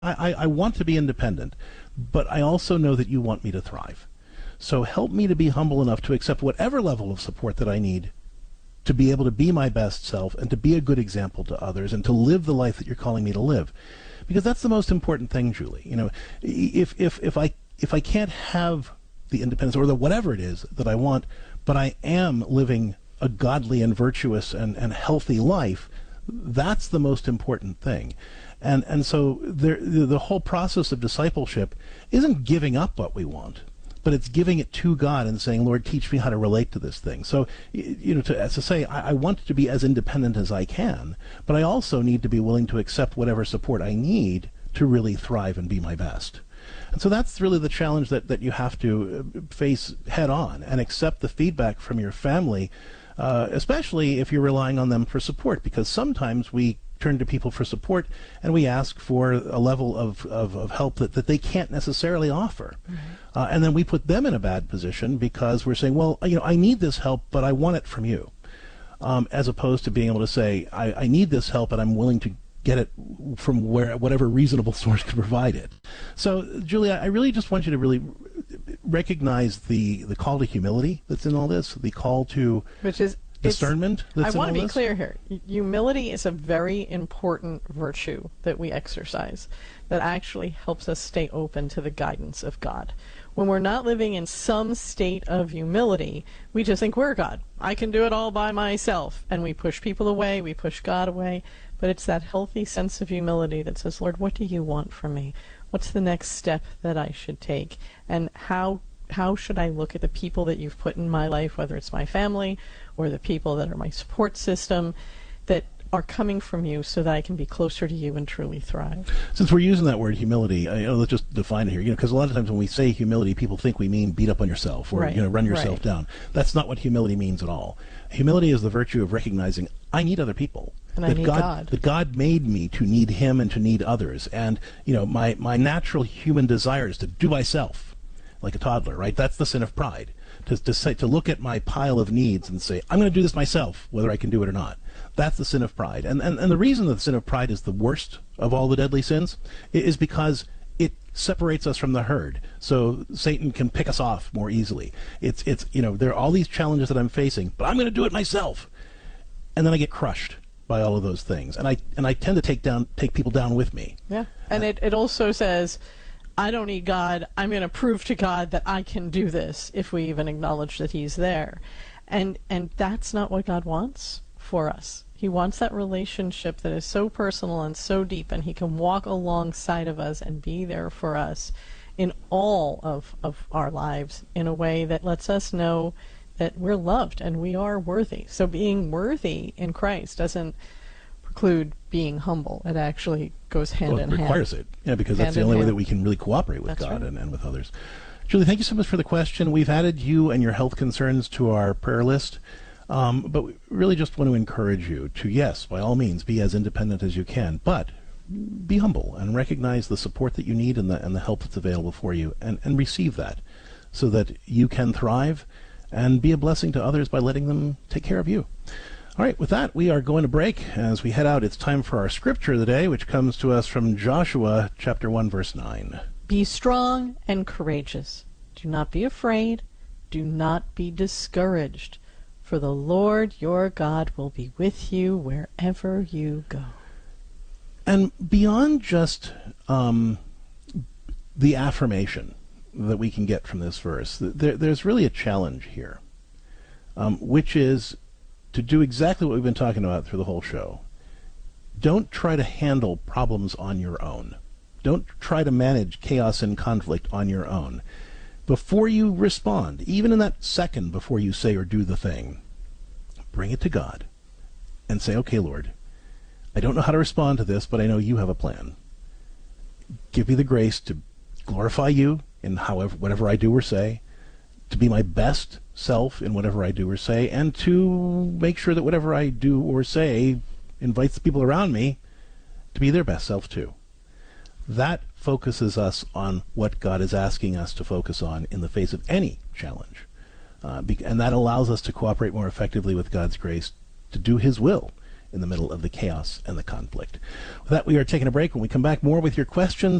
I want to be independent, but I also know that you want me to thrive. So help me to be humble enough to accept whatever level of support that I need to be able to be my best self and to be a good example to others and to live the life that you're calling me to live. Because that's the most important thing, Julie. You know, if I can't have the independence or the whatever it is that I want, but I am living a godly and virtuous and healthy life, that's the most important thing. And so the whole process of discipleship isn't giving up what we want, but it's giving it to God and saying, Lord, teach me how to relate to this thing. So, you know, to say, I want to be as independent as I can, but I also need to be willing to accept whatever support I need to really thrive and be my best. And so that's really the challenge that you have to face head on and accept the feedback from your family, especially if you're relying on them for support, because sometimes we turn to people for support and we ask for a level of help that they can't necessarily offer. And then we put them in a bad position because we're saying, well, you know, I need this help, but I want it from you. As opposed to being able to say, I need this help and I'm willing to get it from whatever reasonable source can provide it. So, Julia, I really just want you to really recognize the call to humility that's in all this, the call to discernment that's in all this. I want to be clear here. Humility is a very important virtue that we exercise that actually helps us stay open to the guidance of God. When we're not living in some state of humility, we just think we're God. I can do it all by myself. And we push people away, we push God away. But it's that healthy sense of humility that says, Lord, what do you want from me? What's the next step that I should take? And how should I look at the people that you've put in my life, whether it's my family or the people that are my support system, that are coming from you so that I can be closer to you and truly thrive. Since we're using that word humility, let's just define it here. Because a lot of times when we say humility, people think we mean beat up on yourself or run yourself down. That's not what humility means at all. Humility is the virtue of recognizing I need other people. And I need God. That God made me to need Him and to need others. And my natural human desire is to do myself, like a toddler, right? That's the sin of pride. To look at my pile of needs and say, I'm going to do this myself, whether I can do it or not. That's the sin of pride. And the reason that the sin of pride is the worst of all the deadly sins is because it separates us from the herd. So Satan can pick us off more easily. It's there are all these challenges that I'm facing, but I'm going to do it myself. And then I get crushed by all of those things. And I tend to take people down with me. Yeah. And it also says, I don't need God. I'm going to prove to God that I can do this, if we even acknowledge that He's there. And that's not what God wants for us. He wants that relationship that is so personal and so deep, and He can walk alongside of us and be there for us in all of our lives in a way that lets us know that we're loved and we are worthy. So being worthy in Christ doesn't preclude being humble. It actually goes hand in hand. It requires it. Yeah, because that's the only way that we can really cooperate with God and with others. Julie, thank you so much for the question. We've added you and your health concerns to our prayer list. But we really just want to encourage you to, yes, by all means, be as independent as you can, but be humble and recognize the support that you need and the help that's available for you, and receive that so that you can thrive and be a blessing to others by letting them take care of you. All right, with that, we are going to break. As we head out, it's time for our scripture of the day, which comes to us from Joshua chapter 1, verse 9. Be strong and courageous. Do not be afraid. Do not be discouraged. For the Lord your God will be with you wherever you go. And beyond just the affirmation that we can get from this verse, there's really a challenge here, which is to do exactly what we've been talking about through the whole show. Don't try to handle problems on your own. Don't try to manage chaos and conflict on your own. Before you respond, even in that second before you say or do the thing, bring it to God and say, okay, Lord, I don't know how to respond to this, but I know you have a plan. Give me the grace to glorify you in whatever I do or say, to be my best self in whatever I do or say, and to make sure that whatever I do or say invites the people around me to be their best self too. That focuses us on what God is asking us to focus on in the face of any challenge. And that allows us to cooperate more effectively with God's grace to do His will in the middle of the chaos and the conflict. With that, we are taking a break. When we come back, more with your questions